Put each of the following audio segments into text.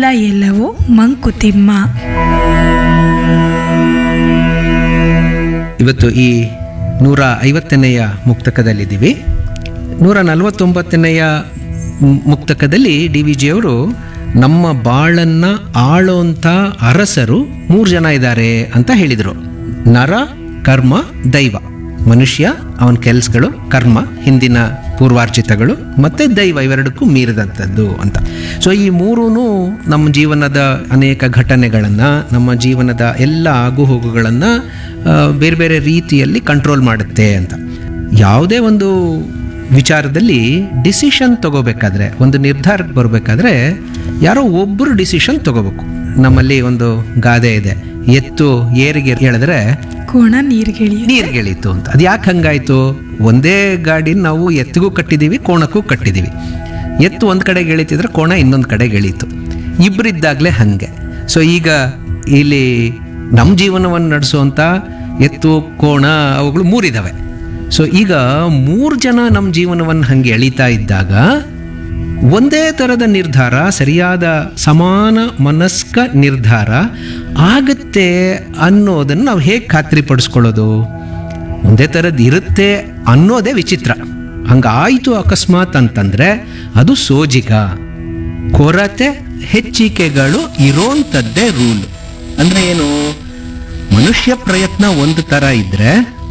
ಇಲ್ಲ ಎಲ್ಲವೂ ಮಂಕುತಿಮ್ಮ. ಇವತ್ತು ಈ 150ನೆಯ ಮುಕ್ತಕದಲ್ಲಿದ್ದೀವಿ. 149ನೆಯ ಮುಕ್ತಕದಲ್ಲಿ DVಜಿಯವರು ನಮ್ಮ ಬಾಳನ್ನು ಆಳೋಂಥ ಅರಸರು 3 ಜನ ಇದ್ದಾರೆ ಅಂತ ಹೇಳಿದರು. ನರ, ಕರ್ಮ, ದೈವ. ಮನುಷ್ಯ, ಅವನ ಕೆಲಸಗಳು, ಕರ್ಮ, ಹಿಂದಿನ ಪೂರ್ವಾರ್ಜಿತಗಳು, ಮತ್ತು ದೈವ, ಇವೆರಡಕ್ಕೂ ಮೀರಿದಂಥದ್ದು ಅಂತ. ಸೊ ಈ ಮೂರೂ ನಮ್ಮ ಜೀವನದ ಅನೇಕ ಘಟನೆಗಳನ್ನು, ನಮ್ಮ ಜೀವನದ ಎಲ್ಲ ಆಗುಹೋಗುಗಳನ್ನು ಬೇರೆ ಬೇರೆ ರೀತಿಯಲ್ಲಿ ಕಂಟ್ರೋಲ್ ಮಾಡುತ್ತೆ ಅಂತ. ಯಾವುದೇ ಒಂದು ವಿಚಾರದಲ್ಲಿ ಡಿಸಿಷನ್ ತಗೋಬೇಕಾದ್ರೆ, ಒಂದು ನಿರ್ಧಾರಕ್ಕೆ ಬರಬೇಕಾದ್ರೆ ಯಾರೋ ಒಬ್ಬರು ಡಿಸಿಷನ್ ತಗೋಬೇಕು. ನಮ್ಮಲ್ಲಿ ಒಂದು ಗಾದೆ ಇದೆ, ಎತ್ತು ಏರಿಗೆ ಹೇಳಿದ್ರೆ ಕೋಣ ನೀರ್ಗೆಳೀತು ಅಂತ. ಅದು ಯಾಕೆ ಹಂಗಾಯ್ತು? ಒಂದೇ ಗಾಡಿ ನಾವು ಎತ್ತಿಗೂ ಕಟ್ಟಿದ್ದೀವಿ, ಕೋಣಕ್ಕೂ ಕಟ್ಟಿದ್ದೀವಿ. ಎತ್ತು ಒಂದು ಕಡೆಗೆ ಎಳೀತಿದ್ರೆ ಕೋಣ ಇನ್ನೊಂದು ಕಡೆಗೆ ಎಳೀತು. ಇಬ್ಬರಿದ್ದಾಗಲೇ ಹಾಗೆ. ಸೊ ಈಗ ಇಲ್ಲಿ ನಮ್ಮ ಜೀವನವನ್ನು ನಡೆಸುವಂಥ ಎತ್ತು, ಕೋಣ, ಅವುಗಳು 3 ಇದ್ದಾವೆ. ಸೊ ಈಗ 3 ಜನ ನಮ್ಮ ಜೀವನವನ್ನು ಹಾಗೆ ಎಳೀತಾ ಇದ್ದಾಗ ಒಂದೇ ಥರದ ನಿರ್ಧಾರ, ಸರಿಯಾದ ಸಮಾನ ಮನಸ್ಕ ನಿರ್ಧಾರ ಆಗುತ್ತೆ ಅನ್ನೋದನ್ನು ನಾವು ಹೇಗೆ ಖಾತ್ರಿಪಡಿಸ್ಕೊಳ್ಳೋದು? ಒಂದೇ ಥರದ್ದು ಇರುತ್ತೆ ಅನ್ನೋದೇ ವಿಚಿತ್ರ. ಹಂಗಾಯಿತು ಅಕಸ್ಮಾತ್ ಅಂತಂದರೆ ಅದು ಸೋಜಿಗ. ಕೊರತೆ ಹೆಚ್ಚಿಕೆಗಳು ಇರೋಂಥದ್ದೇ ರೂಲ್. ಅಂದರೆ ಏನು? ಮನುಷ್ಯ ಪ್ರಯತ್ನ ಒಂದು ಥರ ಇದ್ದರೆ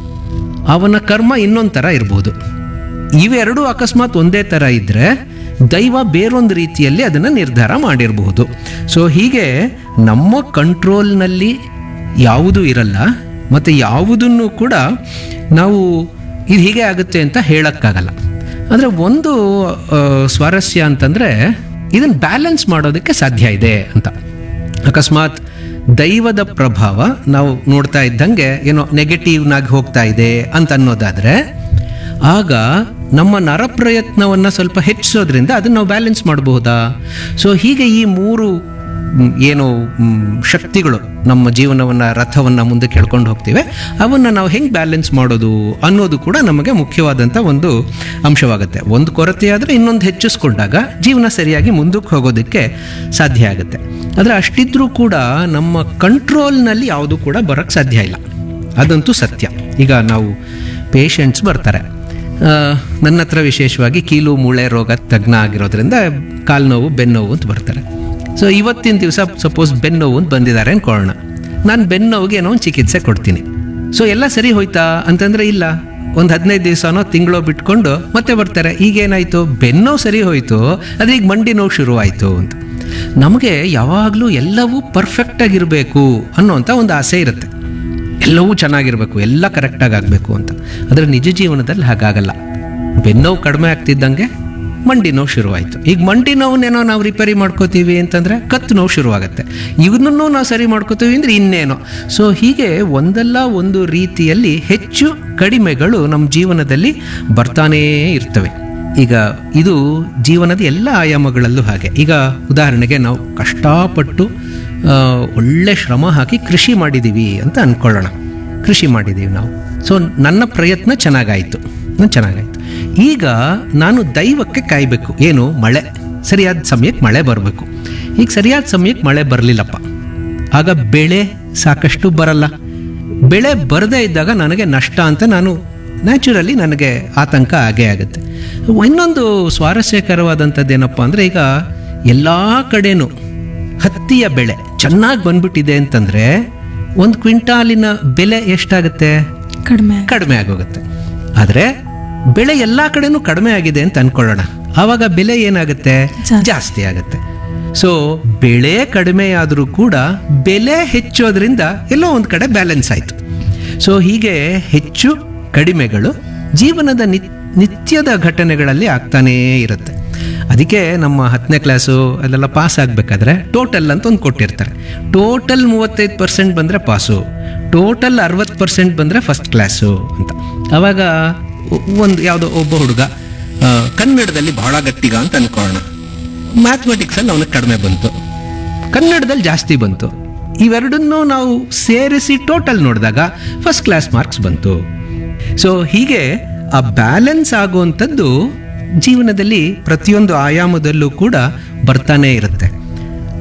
ಅವನ ಕರ್ಮ ಇನ್ನೊಂದು ಥರ ಇರ್ಬೋದು. ಇವೆರಡೂ ಅಕಸ್ಮಾತ್ ಒಂದೇ ಥರ ಇದ್ದರೆ ದೈವ ಬೇರೊಂದು ರೀತಿಯಲ್ಲಿ ಅದನ್ನು ನಿರ್ಧಾರ ಮಾಡಿರಬಹುದು. ಸೊ ಹೀಗೆ ನಮ್ಮ ಕಂಟ್ರೋಲ್ನಲ್ಲಿ ಯಾವುದೂ ಇರಲ್ಲ, ಮತ್ತು ಯಾವುದನ್ನು ಕೂಡ ನಾವು ಇದು ಹೀಗೆ ಆಗುತ್ತೆ ಅಂತ ಹೇಳೋಕ್ಕಾಗಲ್ಲ. ಅಂದರೆ ಒಂದು ಸ್ವಾರಸ್ಯ ಅಂತಂದರೆ ಇದನ್ನು ಬ್ಯಾಲೆನ್ಸ್ ಮಾಡೋದಕ್ಕೆ ಸಾಧ್ಯ ಇದೆ ಅಂತ. ಅಕಸ್ಮಾತ್ ದೈವದ ಪ್ರಭಾವ ನಾವು ನೋಡ್ತಾ ಇದ್ದಂಗೆ ಏನೋ ನೆಗೆಟಿವ್ನಾಗಿ ಹೋಗ್ತಾ ಇದೆ ಅಂತ ಅನ್ನೋದಾದರೆ ಆಗ ನಮ್ಮ ನರಪ್ರಯತ್ನವನ್ನು ಸ್ವಲ್ಪ ಹೆಚ್ಚಿಸೋದ್ರಿಂದ ಅದನ್ನು ನಾವು ಬ್ಯಾಲೆನ್ಸ್ ಮಾಡಬಹುದಾ? ಸೊ ಹೀಗೆ ಈ 3 ಏನು ಶಕ್ತಿಗಳು ನಮ್ಮ ಜೀವನವನ್ನು, ರಥವನ್ನು ಮುಂದಕ್ಕೆ ಎಳ್ಕೊಂಡು ಹೋಗ್ತೀವಿ, ಅವನ್ನು ನಾವು ಹೆಂಗೆ ಬ್ಯಾಲೆನ್ಸ್ ಮಾಡೋದು ಅನ್ನೋದು ಕೂಡ ನಮಗೆ ಮುಖ್ಯವಾದಂಥ ಒಂದು ಅಂಶವಾಗುತ್ತೆ. ಒಂದು ಕೊರತೆ ಆದರೆ ಇನ್ನೊಂದು ಹೆಚ್ಚಿಸ್ಕೊಂಡಾಗ ಜೀವನ ಸರಿಯಾಗಿ ಮುಂದಕ್ಕೆ ಹೋಗೋದಕ್ಕೆ ಸಾಧ್ಯ ಆಗುತ್ತೆ. ಆದರೆ ಅಷ್ಟಿದ್ರೂ ಕೂಡ ನಮ್ಮ ಕಂಟ್ರೋಲ್ನಲ್ಲಿ ಯಾವುದೂ ಕೂಡ ಬರೋಕ್ಕೆ ಸಾಧ್ಯ ಇಲ್ಲ, ಅದಂತೂ ಸತ್ಯ. ಈಗ ನಾವು ಪೇಷಂಟ್ಸ್ ಬರ್ತಾರೆ, ನನ್ನ ಹತ್ರ ವಿಶೇಷವಾಗಿ ಕೀಲು ಮೂಳೆ ರೋಗ ತಜ್ಞ ಆಗಿರೋದ್ರಿಂದ ಕಾಲು ನೋವು, ಬೆನ್ನೋವು ಅಂತ ಬರ್ತಾರೆ. ಸೊ ಇವತ್ತಿನ ದಿವಸ ಸಪೋಸ್ ಬೆನ್ನೋವು ಅಂತ ಬಂದಿದ್ದಾರೆ ಅಂದ್ಕೊಳ್ಳೋಣ. ನಾನು ಬೆನ್ನೋವಿಗೆ ಏನೋ ಒಂದು ಚಿಕಿತ್ಸೆ ಕೊಡ್ತೀನಿ. ಸೊ ಎಲ್ಲ ಸರಿ ಹೋಯ್ತಾ ಅಂತಂದರೆ ಇಲ್ಲ, ಒಂದು 15 ದಿವಸನೋ ತಿಂಗಳೋ ಬಿಟ್ಕೊಂಡು ಮತ್ತೆ ಬರ್ತಾರೆ. ಈಗೇನಾಯಿತು? ಬೆನ್ನೋವು ಸರಿ ಹೋಯಿತು, ಆದರೆ ಈಗ ಮಂಡಿ ನೋವು ಶುರುವಾಯಿತು ಅಂತ. ನಮಗೆ ಯಾವಾಗಲೂ ಎಲ್ಲವೂ ಪರ್ಫೆಕ್ಟಾಗಿರಬೇಕು ಅನ್ನೋಂಥ ಒಂದು ಆಸೆ ಇರುತ್ತೆ. ಎಲ್ಲವೂ ಚೆನ್ನಾಗಿರಬೇಕು, ಎಲ್ಲ ಕರೆಕ್ಟಾಗಿ ಆಗಬೇಕು ಅಂತ. ಆದರೆ ನಿಜ ಜೀವನದಲ್ಲಿ ಹಾಗಾಗಲ್ಲ. ಬೆನ್ನೋವು ಕಡಿಮೆ ಆಗ್ತಿದ್ದಂಗೆ ಮಂಡಿ ನೋವು ಶುರುವಾಯಿತು. ಈಗ ಮಂಡಿ ನೋವನ್ನೇನೋ ನಾವು ರಿಪೇರಿ ಮಾಡ್ಕೋತೀವಿ ಅಂತಂದರೆ ಕತ್ತು ನೋವು ಶುರುವಾಗುತ್ತೆ. ಇವನನ್ನು ನಾವು ಸರಿ ಮಾಡ್ಕೋತೀವಿ ಅಂದರೆ ಇನ್ನೇನೋ. ಸೊ ಹೀಗೆ ಒಂದಲ್ಲ ಒಂದು ರೀತಿಯಲ್ಲಿ ಹೆಚ್ಚು ಕಡಿಮೆಗಳು ನಮ್ಮ ಜೀವನದಲ್ಲಿ ಬರ್ತಾನೇ ಇರ್ತವೆ. ಈಗ ಇದು ಜೀವನದ ಎಲ್ಲ ಆಯಾಮಗಳಲ್ಲೂ ಹಾಗೆ. ಈಗ ಉದಾಹರಣೆಗೆ ನಾವು ಕಷ್ಟಪಟ್ಟು ಒಳ್ಳೆ ಶ್ರಮ ಹಾಕಿ ಕೃಷಿ ಮಾಡಿದ್ದೀವಿ ಅಂತ ಅಂದ್ಕೊಳ್ಳೋಣ. ಕೃಷಿ ಮಾಡಿದ್ದೀವಿ ನಾವು. ಸೊ ನನ್ನ ಪ್ರಯತ್ನ ಚೆನ್ನಾಗಾಯಿತು. ಈಗ ನಾನು ದೈವಕ್ಕೆ ಕಾಯಬೇಕು. ಏನು? ಮಳೆ. ಸರಿಯಾದ ಸಮಯಕ್ಕೆ ಮಳೆ ಬರಬೇಕು. ಈಗ ಸರಿಯಾದ ಸಮಯಕ್ಕೆ ಮಳೆ ಬರಲಿಲ್ಲಪ್ಪ, ಆಗ ಬೆಳೆ ಸಾಕಷ್ಟು ಬರಲ್ಲ. ಬೆಳೆ ಬರದೇ ಇದ್ದಾಗ ನನಗೆ ನಷ್ಟ ಅಂತ ನಾನು ನ್ಯಾಚುರಲಿ ನನಗೆ ಆತಂಕ ಆಗೇ ಆಗುತ್ತೆ. ಇನ್ನೊಂದು ಸ್ವಾರಸ್ಯಕರವಾದಂಥದ್ದು ಏನಪ್ಪ ಅಂದರೆ, ಈಗ ಎಲ್ಲ ಕಡೆನೂ ಹತ್ತಿಯ ಬೆಳೆ ಚೆನ್ನಾಗಿ ಬಂದ್ಬಿಟ್ಟಿದೆ ಅಂತಂದರೆ 1 ಕ್ವಿಂಟಾಲಿನ ಬೆಲೆ ಎಷ್ಟಾಗುತ್ತೆ? ಕಡಿಮೆ ಆಗೋಗುತ್ತೆ. ಆದರೆ ಬೆಳೆ ಎಲ್ಲ ಕಡೆನೂ ಕಡಿಮೆ ಆಗಿದೆ ಅಂತ ಅಂದ್ಕೊಳ್ಳೋಣ, ಆವಾಗ ಬೆಲೆ ಏನಾಗುತ್ತೆ? ಜಾಸ್ತಿ ಆಗುತ್ತೆ. ಸೊ ಬೆಳೆ ಕಡಿಮೆ ಆದರೂ ಕೂಡ ಬೆಲೆ ಹೆಚ್ಚೋದ್ರಿಂದ ಎಲ್ಲೋ ಒಂದು ಕಡೆ ಬ್ಯಾಲೆನ್ಸ್ ಆಯಿತು. ಸೊ ಹೀಗೆ ಹೆಚ್ಚು ಕಡಿಮೆಗಳು ಜೀವನದ ನಿತ್ಯದ ಘಟನೆಗಳಲ್ಲಿ ಆಗ್ತಾನೇ ಇರುತ್ತೆ. ಅದಕ್ಕೆ ನಮ್ಮ 10ನೇ ಕ್ಲಾಸು ಅಲ್ಲೆಲ್ಲ ಪಾಸ್ ಆಗಬೇಕಾದ್ರೆ ಟೋಟಲ್ ಅಂತ ಒಂದು ಕೊಟ್ಟಿರ್ತಾರೆ. ಟೋಟಲ್ 35% ಬಂದರೆ ಪಾಸು, ಟೋಟಲ್ 60% ಬಂದರೆ ಫಸ್ಟ್ ಕ್ಲಾಸು ಅಂತ. ಆವಾಗ ಒಂದು ಯಾವುದೋ ಒಬ್ಬ ಹುಡುಗ ಕನ್ನಡದಲ್ಲಿ ಬಹಳ ಗಟ್ಟಿಗ ಅಂತ ಅಂದ್ಕೊಳ್ಳೋಣ, ಮ್ಯಾಥಮೆಟಿಕ್ಸಲ್ಲಿ ಅವನಿಗೆ ಕಡಿಮೆ ಬಂತು, ಕನ್ನಡದಲ್ಲಿ ಜಾಸ್ತಿ ಬಂತು. ಇವೆರಡನ್ನೂ ನಾವು ಸೇರಿಸಿ ಟೋಟಲ್ ನೋಡಿದಾಗ ಫಸ್ಟ್ ಕ್ಲಾಸ್ ಮಾರ್ಕ್ಸ್ ಬಂತು. ಸೊ ಹೀಗೆ ಆ ಬ್ಯಾಲೆನ್ಸ್ ಆಗುವಂಥದ್ದು ಜೀವನದಲ್ಲಿ ಪ್ರತಿಯೊಂದು ಆಯಾಮದಲ್ಲೂ ಕೂಡ ಬರ್ತಾನೆ ಇರುತ್ತೆ.